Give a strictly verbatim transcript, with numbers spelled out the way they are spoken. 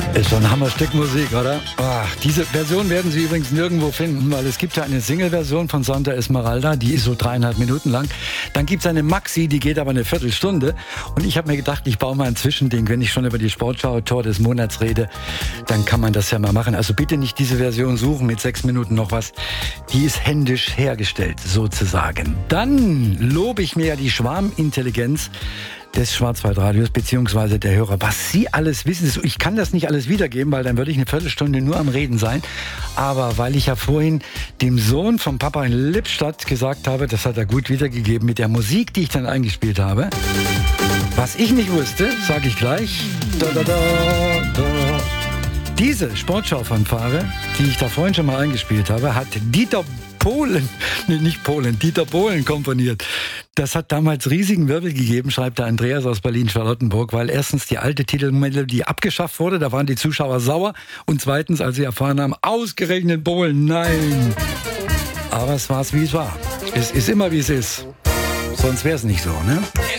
Ist schon ein Hammerstück Musik, oder? Ach, diese Version werden Sie übrigens nirgendwo finden, weil es gibt ja eine Single-Version von Santa Esmeralda, die ist so dreieinhalb Minuten lang. Dann gibt es eine Maxi, die geht aber eine Viertelstunde. Und ich habe mir gedacht, ich baue mal ein Zwischending. Wenn ich schon über die Sportschau Tor des Monats rede, dann kann man das ja mal machen. Also bitte nicht diese Version suchen mit sechs Minuten noch was. Die ist händisch hergestellt, sozusagen. Dann lobe ich mir ja die Schwarmintelligenz des Schwarzwaldradios beziehungsweise der Hörer. Was Sie alles wissen, ich kann das nicht alles wiedergeben, weil dann würde ich eine Viertelstunde nur am Reden sein. Aber weil ich ja vorhin dem Sohn vom Papa in Lippstadt gesagt habe, das hat er gut wiedergegeben mit der Musik, die ich dann eingespielt habe. Was ich nicht wusste, sage ich gleich. Da, da, da, da. Diese Sportschau-Fanfare, die ich da vorhin schon mal eingespielt habe, hat Dieter Bohlen, nee, nicht Polen, Dieter Bohlen komponiert. Das hat damals riesigen Wirbel gegeben, schreibt der Andreas aus Berlin-Charlottenburg, weil erstens die alte Titelmelodie abgeschafft wurde, da waren die Zuschauer sauer, und zweitens, als sie erfahren haben, ausgerechnet Bohlen, nein. Aber es war es, wie es war. Es ist immer, wie es ist. Sonst wäre es nicht so, ne?